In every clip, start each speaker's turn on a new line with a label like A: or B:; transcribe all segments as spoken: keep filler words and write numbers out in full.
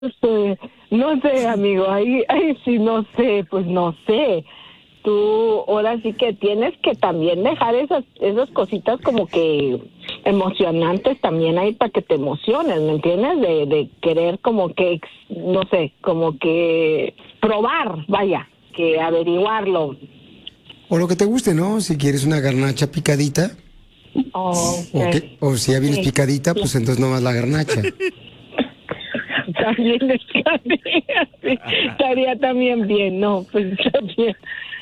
A: Este, no sé, amigo, ahí, ahí sí no sé, pues no sé. Tú ahora sí que tienes que también dejar esas esas cositas como que emocionantes también ahí para que te emociones, ¿me entiendes? De, de querer como que, no sé, como que probar, vaya, que averiguarlo.
B: O lo que te guste, ¿no? Si quieres una garnacha picadita.
A: Oh,
B: okay. o, que, o si ya vienes sí. picadita, pues entonces no más la garnacha.
A: También estaría, sí, estaría también bien, no, pues está bien.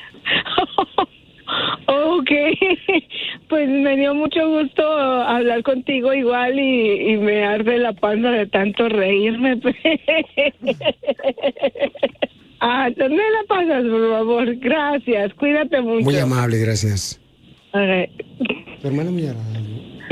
A: Ok, pues me dio mucho gusto hablar contigo igual y, y me arde la panza de tanto reírme. Ah, ¿dónde la pasas, por favor? Gracias, cuídate mucho.
B: Muy amable, gracias.
A: Okay.
B: Tu hermana muy agradable.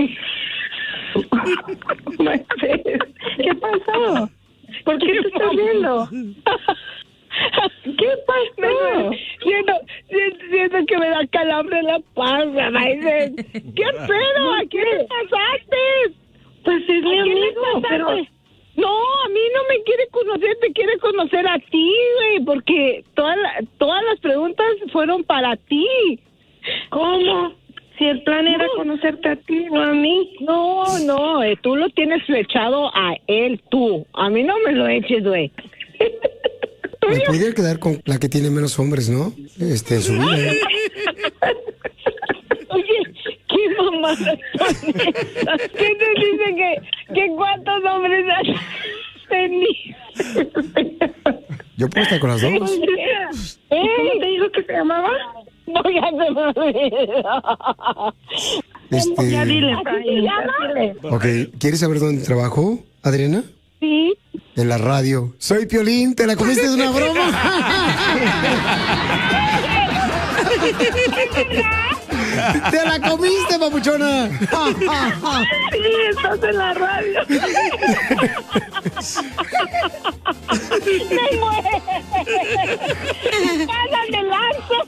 A: ¿Qué pasó? ¿Por qué te estás riendo? ¿Qué pasó? Siento, siento, siento que me da calambre en la panza, Maisen. ¿Qué pedo? ¿A quién le pasaste? Pues es mi amigo, pero... No, a mí no me quiere conocer, te quiere conocer a ti, güey, porque todas la, todas las preguntas fueron para ti.
C: ¿Cómo? Si el plan era no. conocerte a ti, no a mí.
A: No, no, eh, tú lo tienes flechado a él, tú. A mí no me lo eches, güey.
B: Me podría quedar con la que tiene menos hombres, ¿no? Este, en su vida.
A: Oye, qué mamadas son esas. ¿Qué te dice que, que cuántos hombres has tenido?
B: Yo puedo estar con las dos.
C: ¿Eh? ¿Cómo te dijo que se llamaba?
A: No, ya se me olvidó.
B: Este...
C: Ya dile, dile.
B: Ok, ¿quieres saber dónde trabajo, Adriana?
A: Sí.
B: En la radio. Soy Piolín, ¿te la comiste de una broma? ¡Te la comiste, papuchona!
C: Sí, estás en la radio.
A: ¡Me muero! ¡Pásame el lanzo!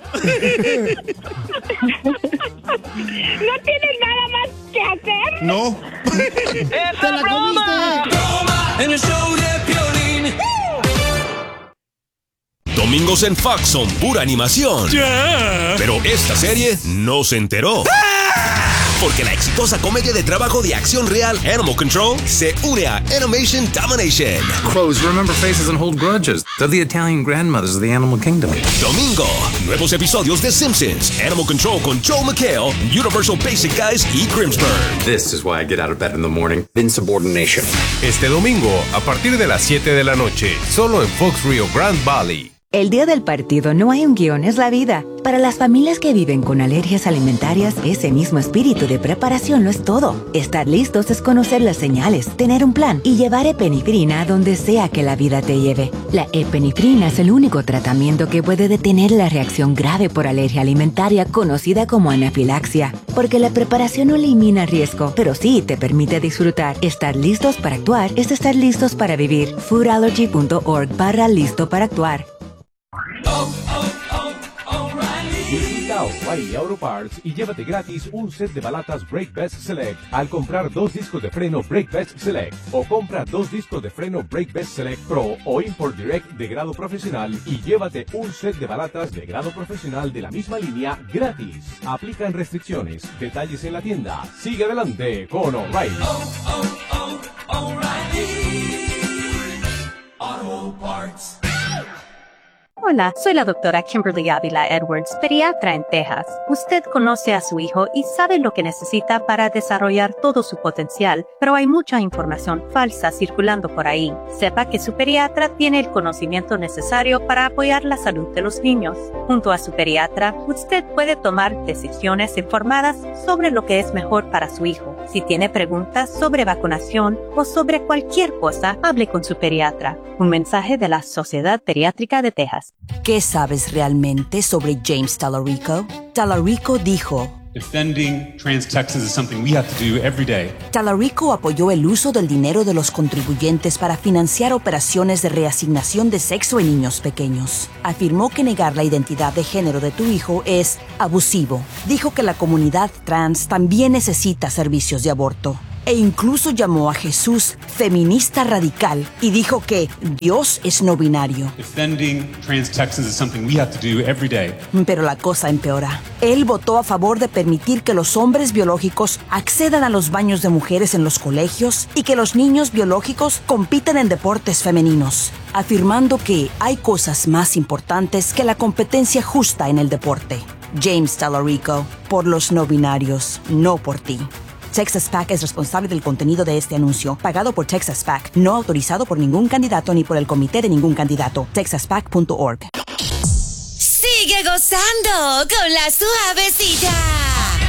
A: ¿No tienes nada más que hacer?
D: No.
B: ¡Te la comiste!
E: En el show de Piolín.
F: Domingos en Fox son pura animación.
E: Yeah.
F: Pero esta serie no se enteró. Porque la exitosa comedia de trabajo de acción real Animal Control se une a Animation Domination.
G: Crows remember faces and hold grudges. They're the Italian grandmothers of the animal kingdom.
F: Domingo, nuevos episodios de Simpsons, Animal Control con Joel McHale, Universal Basic Guys y Grimmsburg.
G: This is why I get out of bed in the morning. Insubordination.
H: Este domingo, a partir de las siete de la noche, solo en Fox Rio Grande Valley.
I: El día del partido no hay un guión, es la vida. Para las familias que viven con alergias alimentarias, ese mismo espíritu de preparación lo es todo. Estar listos es conocer las señales, tener un plan y llevar epinefrina a donde sea que la vida te lleve. La epinefrina es el único tratamiento que puede detener la reacción grave por alergia alimentaria conocida como anafilaxia. Porque la preparación no elimina riesgo, pero sí te permite disfrutar. Estar listos para actuar es estar listos para vivir. foodallergy punto org barra listo para actuar.
E: Oh, oh, oh, O'Reilly.
J: Visita O'Reilly Auto Parts y llévate gratis un set de balatas Brake Best Select al comprar dos discos de freno Brake Best Select o compra dos discos de freno Brake Best Select Pro o Import Direct de grado profesional y llévate un set de balatas de grado profesional de la misma línea gratis. Aplican restricciones. Detalles en la tienda. Sigue adelante con O'Reilly.
E: Oh, oh, oh, O'Reilly Auto Parts.
K: Hola, soy la doctora Kimberly Ávila Edwards, pediatra en Texas. Usted conoce a su hijo y sabe lo que necesita para desarrollar todo su potencial, pero hay mucha información falsa circulando por ahí. Sepa que su pediatra tiene el conocimiento necesario para apoyar la salud de los niños. Junto a su pediatra, usted puede tomar decisiones informadas sobre lo que es mejor para su hijo. Si tiene preguntas sobre vacunación o sobre cualquier cosa, hable con su pediatra. Un mensaje de la Sociedad Pediátrica de Texas.
L: ¿Qué sabes realmente sobre James Talarico? Talarico dijo:
M: Defending trans Texans is something we have to do every day.
L: Talarico apoyó el uso del dinero de los contribuyentes para financiar operaciones de reasignación de sexo en niños pequeños. Afirmó que negar la identidad de género de tu hijo es abusivo. Dijo que la comunidad trans también necesita servicios de aborto. e incluso llamó a Jesús feminista radical y dijo que Dios es no binario.
M: Defending trans Texans is something we have to do every day.
L: Pero la cosa empeora. Él votó a favor de permitir que los hombres biológicos accedan a los baños de mujeres en los colegios y que los niños biológicos compitan en deportes femeninos, afirmando que hay cosas más importantes que la competencia justa en el deporte. James Tallarico, por los no binarios, no por ti. Texas PAC es responsable del contenido de este anuncio, pagado por Texas PAC, no autorizado por ningún candidato ni por el comité de ningún candidato. texas pac punto org.
D: Sigue gozando con la suavecita.